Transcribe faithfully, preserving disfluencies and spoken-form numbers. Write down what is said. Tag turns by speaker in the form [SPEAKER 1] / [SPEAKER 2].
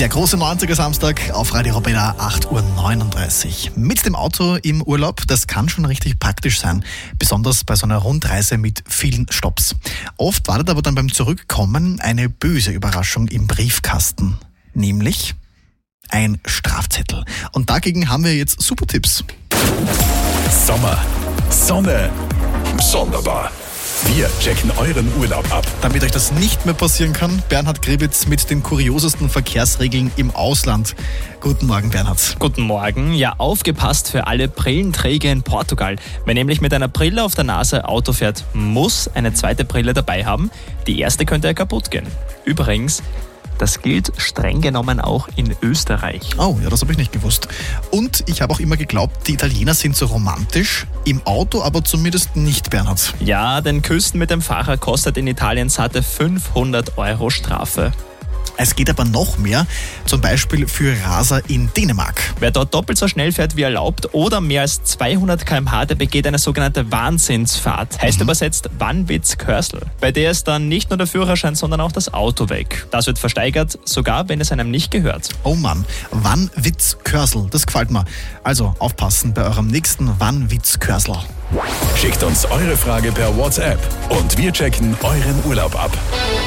[SPEAKER 1] Der große neunziger Samstag auf Radio Arabella, acht Uhr neununddreißig. Mit dem Auto im Urlaub, das kann schon richtig praktisch sein. Besonders bei so einer Rundreise mit vielen Stopps. Oft wartet aber dann beim Zurückkommen eine böse Überraschung im Briefkasten. Nämlich ein Strafzettel. Und dagegen haben wir jetzt super Tipps.
[SPEAKER 2] Sommer, Sonne, sonderbar. Wir checken euren Urlaub ab.
[SPEAKER 1] Damit euch das nicht mehr passieren kann, Bernhard Gribitz mit den kuriosesten Verkehrsregeln im Ausland. Guten Morgen, Bernhard.
[SPEAKER 3] Guten Morgen. Ja, aufgepasst für alle Brillenträger in Portugal. Wer nämlich mit einer Brille auf der Nase Auto fährt, muss eine zweite Brille dabei haben. Die erste könnte ja kaputt gehen. Übrigens, das gilt streng genommen auch in Österreich.
[SPEAKER 1] Oh, ja, das habe ich nicht gewusst. Und ich habe auch immer geglaubt, die Italiener sind so romantisch, im Auto aber zumindest nicht, Bernhard.
[SPEAKER 3] Ja, denn Küsten mit dem Fahrer kostet in Italien satte fünfhundert Euro Strafe.
[SPEAKER 1] Es geht aber noch mehr, zum Beispiel für Raser in Dänemark.
[SPEAKER 3] Wer dort doppelt so schnell fährt wie erlaubt oder mehr als zweihundert Kilometer pro Stunde, der begeht eine sogenannte Wahnsinnsfahrt. Heißt mhm. übersetzt Wahnwitzkörsel. Bei der ist dann nicht nur der Führerschein, sondern auch das Auto weg. Das wird versteigert, sogar wenn es einem nicht gehört.
[SPEAKER 1] Oh Mann, Wahnwitzkörsel, das gefällt mir. Also aufpassen bei eurem nächsten Wahnwitzkörsel.
[SPEAKER 2] Schickt uns eure Frage per WhatsApp und wir checken euren Urlaub ab.